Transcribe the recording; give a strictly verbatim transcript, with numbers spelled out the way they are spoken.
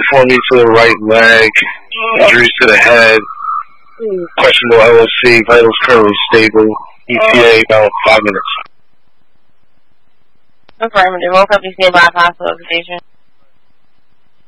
for me to the right leg, injuries to the head, questionable L O C, vitals currently stable, E T A about five minutes. Affirmative. Woke up to see a bypass location.